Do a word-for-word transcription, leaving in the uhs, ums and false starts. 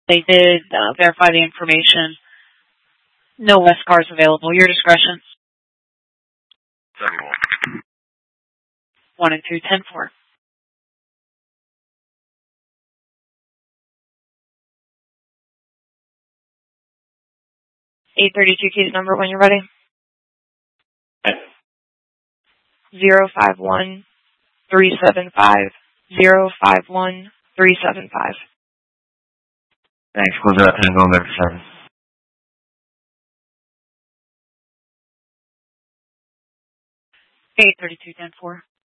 They did uh, verify the information. No West cars available. Your discretion. seven one. one and two, ten four. eight thirty-two case number when you're ready. Zero five one three seven five zero five one three seven five. Thanks. Close that and go back to seven. eight thirty-two ten four.